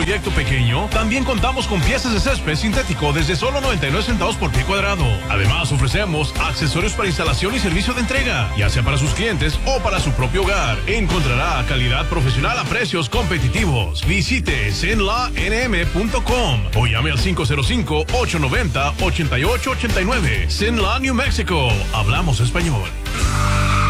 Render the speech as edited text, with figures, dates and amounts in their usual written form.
proyecto pequeño, también contamos con piezas de césped sintético desde solo 99 centavos por pie cuadrado. Además, ofrecemos accesorios para instalación y servicio de entrega, ya sea para sus clientes o para su propio hogar. Encontrará calidad profesional a precios competitivos. Visite cenlanm.com o llame al 505-890-8889. Cenla New Mexico. Hablamos español.